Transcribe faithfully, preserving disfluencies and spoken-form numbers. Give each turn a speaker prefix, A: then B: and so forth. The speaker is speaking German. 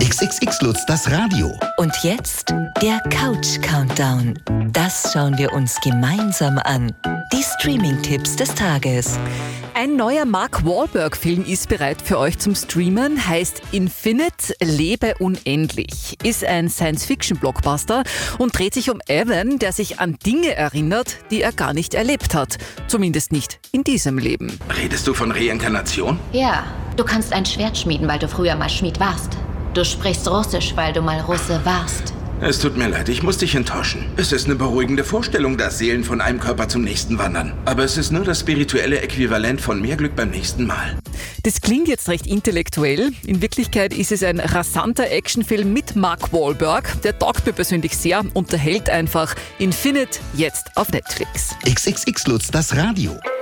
A: X X X Lutz, das Radio.
B: Und jetzt der Couch-Countdown. Das schauen wir uns gemeinsam an. Die Streaming-Tipps des Tages.
C: Ein neuer Mark Wahlberg-Film ist bereit für euch zum Streamen, heißt Infinite, Lebe unendlich. Ist ein Science-Fiction-Blockbuster und dreht sich um Evan, der sich an Dinge erinnert, die er gar nicht erlebt hat. Zumindest nicht in diesem Leben.
D: Redest du von Reinkarnation?
E: Ja, du kannst ein Schwert schmieden, weil du früher mal Schmied warst. Du sprichst Russisch, weil du mal Russe warst.
D: Es tut mir leid, ich muss dich enttäuschen. Es ist eine beruhigende Vorstellung, dass Seelen von einem Körper zum nächsten wandern. Aber es ist nur das spirituelle Äquivalent von mehr Glück beim nächsten Mal.
C: Das klingt jetzt recht intellektuell. In Wirklichkeit ist es ein rasanter Actionfilm mit Mark Wahlberg. Der taugt mir persönlich sehr, unterhält einfach. Infinite jetzt auf Netflix.
A: X X X Lutz, das Radio.